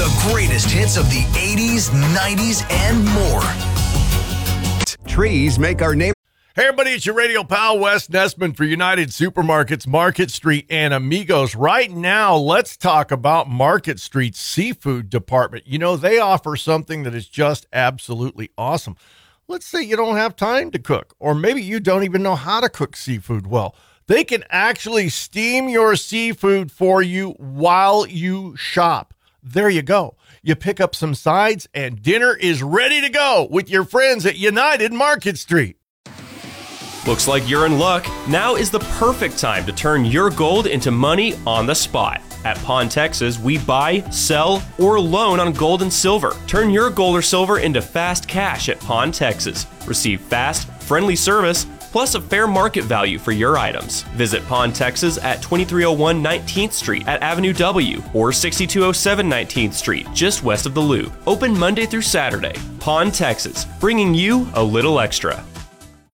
The greatest hits of the 80s, 90s, and more. Trees make our neighborhood. Hey everybody, it's your radio pal Wes Nessman for United Supermarkets, Market Street, and Amigos. Right now, let's talk about Market Street's seafood department. You know, they offer something that is just absolutely awesome. Let's say you don't have time to cook, or maybe you don't even know how to cook seafood well. They can actually steam your seafood for you while you shop. There you go. You pick up some sides and dinner is ready to go with your friends at United Market Street. Looks like you're in luck. Now is the perfect time to turn your gold into money on the spot. At Pawn Texas, we buy, sell, or loan on gold and silver. Turn your gold or silver into fast cash at Pawn Texas. Receive fast, friendly service, plus a fair market value for your items. Visit Pawn Texas at 2301 19th Street at Avenue W or 6207 19th Street, just west of the Loop. Open Monday through Saturday. Pawn Texas, bringing you a little extra.